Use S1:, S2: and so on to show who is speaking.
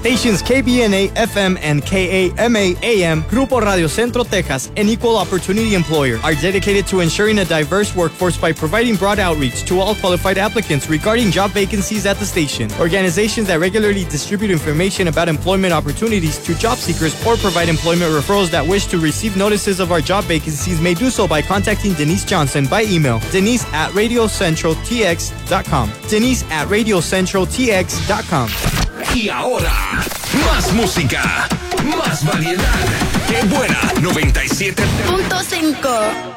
S1: Stations KBNA FM and KAMA AM, Grupo Radio Centro Texas, an equal opportunity employer, are dedicated to ensuring a diverse workforce by providing broad outreach to all qualified applicants regarding job vacancies at the station. Organizations that regularly distribute information about employment opportunities to job seekers or provide employment referrals that wish to receive notices of our job vacancies may do so by contacting Denise Johnson by email, denise@radiocentraltx.com. denise@radiocentraltx.com.
S2: Y ahora, más música, más variedad. ¡Qué buena! 97.5